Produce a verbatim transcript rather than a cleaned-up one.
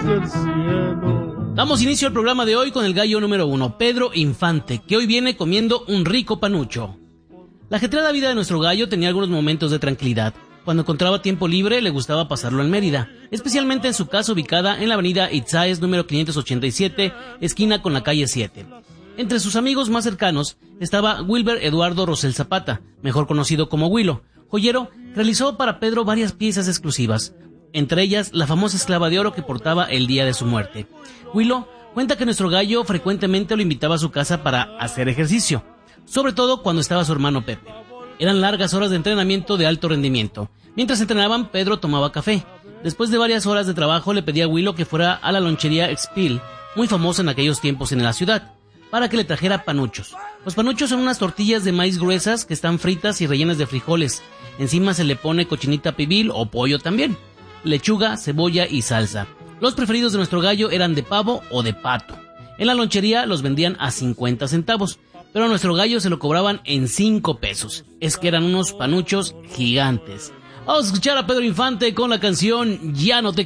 del cielo. Damos inicio al programa de hoy con el gallo número uno, Pedro Infante, que hoy viene comiendo un rico panucho. La ajetreada vida de nuestro gallo tenía algunos momentos de tranquilidad. Cuando encontraba tiempo libre, le gustaba pasarlo en Mérida, especialmente en su casa ubicada en la avenida Itzáes número quinientos ochenta y siete, esquina con la calle siete. Entre sus amigos más cercanos estaba Wilber Eduardo Rosell Zapata, mejor conocido como Huilo, joyero que realizó para Pedro varias piezas exclusivas, entre ellas la famosa esclava de oro que portaba el día de su muerte. Huilo cuenta que nuestro gallo frecuentemente lo invitaba a su casa para hacer ejercicio, sobre todo cuando estaba su hermano Pepe. Eran largas horas de entrenamiento de alto rendimiento. Mientras entrenaban, Pedro tomaba café. Después de varias horas de trabajo, le pedía a Huilo que fuera a la lonchería Expil, muy famosa en aquellos tiempos en la ciudad, para que le trajera panuchos. Los panuchos son unas tortillas de maíz gruesas que están fritas y rellenas de frijoles. Encima se le pone cochinita pibil o pollo también, lechuga, cebolla y salsa. Los preferidos de nuestro gallo eran de pavo o de pato. En la lonchería los vendían a cincuenta centavos, pero a nuestro gallo se lo cobraban en cinco pesos. Es que eran unos panuchos gigantes. Vamos a escuchar a Pedro Infante con la canción Ya no te